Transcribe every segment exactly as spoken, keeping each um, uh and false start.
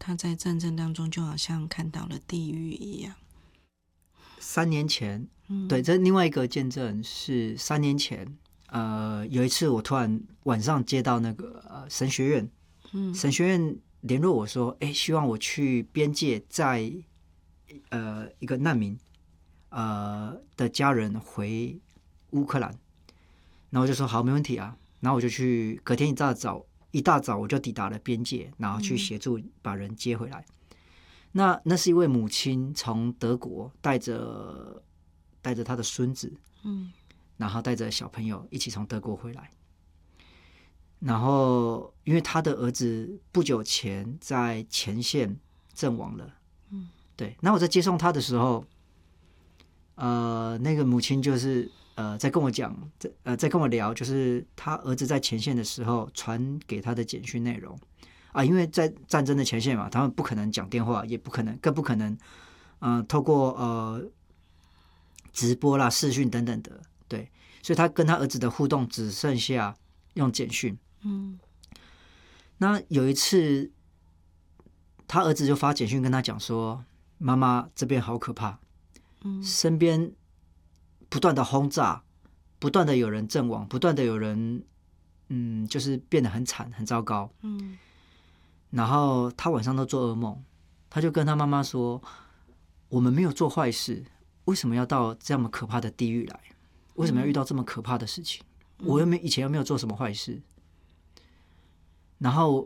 他在战争当中就好像看到了地狱一样。 三年前， 嗯， 对，这另外一个见证是三年前，呃，有一次我突然晚上接到那个呃神学院， 嗯， 神学院联络我说，哎，希望我去边界载呃一个难民呃的家人回乌克兰，然后我就说好，没问题啊，然后我就去，隔天一大早一大早我就抵达了边界，然后去协助把人接回来。那那是一位母亲从德国带着带着她的孙子， 嗯， 然后带着小朋友一起从德国回来。然后因为他的儿子不久前在前线阵亡了， 嗯， 对。那我在接送他的时候，呃，那个母亲就是呃在跟我讲，在呃在跟我聊，就是他儿子在前线的时候传给他的简讯内容。啊，因为在战争的前线嘛，他们不可能讲电话，也不可能，更不可能，呃，透过呃直播啦、视讯等等的，对，所以他跟他儿子的互动只剩下用简讯。 嗯， 那有一次，他儿子就发简讯跟他讲说：“妈妈，这边好可怕， 嗯， 身边不断的轰炸，不断的有人阵亡，不断的有人，嗯，就是变得很惨、很糟糕。” 嗯， 然后他晚上都做噩梦，他就跟他妈妈说：“我们没有做坏事，为什么要到这么可怕的地狱来？为什么要遇到这么可怕的事情？我又没以前又没有做什么坏事。”然后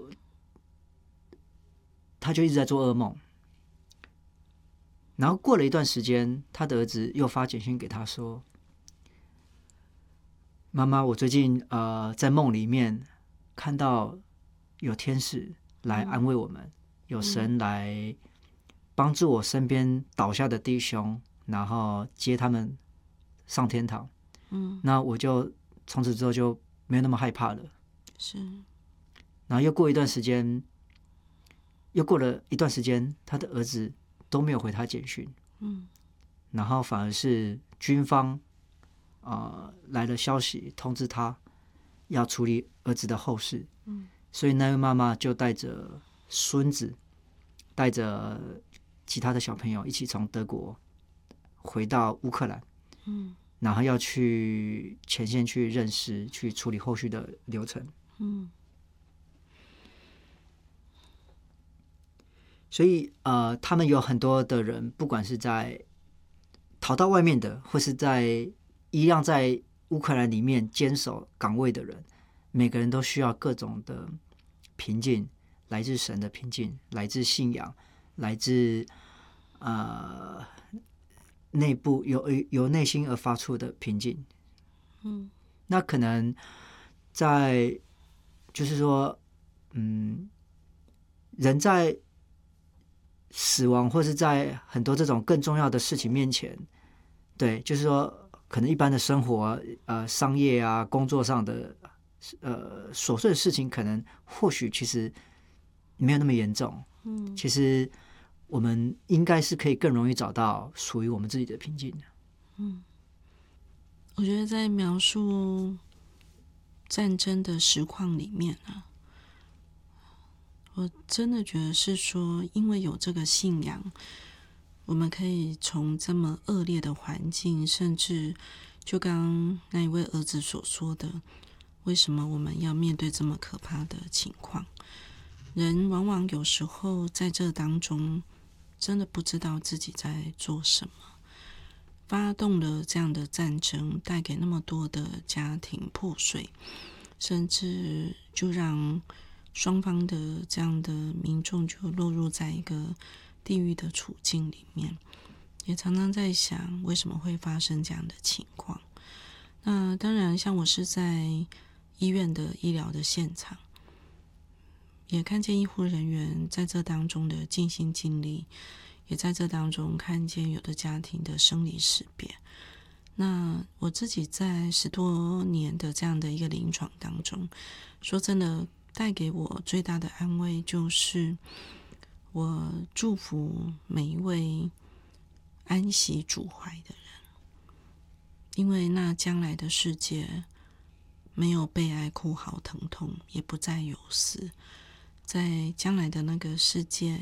他就一直在做噩梦。然后过了一段时间，他的儿子又发简讯给他说：“妈妈，我最近呃在梦里面看到有天使来安慰我们，有神来帮助我身边倒下的弟兄，然后接他们上天堂。 嗯， 那我就从此之后就没有那么害怕了。” 是， 然后又过一段时间，又过了一段时间，他的儿子都没有回他简讯， 嗯， 然后反而是军方呃来了消息通知他要处理儿子的后事。 嗯， 所以那位妈妈就带着孙子，带着其他的小朋友一起从德国回到乌克兰， 嗯， 然后要去前线去认识，去处理后续的流程。 嗯， 所以呃，他们有很多的人，不管是在逃到外面的，或是在一样在乌克兰里面坚守岗位的人，每个人都需要各种的平静，来自神的平静，来自信仰，来自呃内部由由内心而发出的平静。 嗯， 那可能在就是说，嗯，人在死亡或是在很多这种更重要的事情面前，对，就是说可能一般的生活呃商业啊工作上的呃琐碎的事情，可能或许其实没有那么严重。 嗯， 其实我们应该是可以更容易找到属于我们自己的平静的。 嗯，我觉得在描述战争的实况里面啊，我真的觉得是说，因为有这个信仰，我们可以从这么恶劣的环境，甚至就刚刚那一位儿子所说的，为什么我们要面对这么可怕的情况？人往往有时候在这当中，真的不知道自己在做什么，发动了这样的战争，带给那么多的家庭破碎，甚至就让双方的这样的民众就落入在一个地狱的处境里面，也常常在想为什么会发生这样的情况。那当然，像我是在医院的医疗的现场，也看见医护人员在这当中的尽心尽力，也在这当中看见有的家庭的生离死别。那我自己在十多年的这样的一个临床当中，说真的，带给我最大的安慰就是我祝福每一位安息主怀的人，因为那将来的世界没有悲哀哭嚎疼痛，也不再有死，在将来的那个世界